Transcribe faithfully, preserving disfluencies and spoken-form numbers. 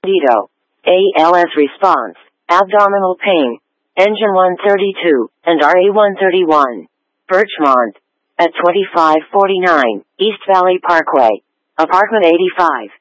Dito. A L S response, abdominal pain, engine one thirty-two, and R A one thirty-one. Birchmont. At twenty-five forty-nine, East Valley Parkway. Apartment eighty-five.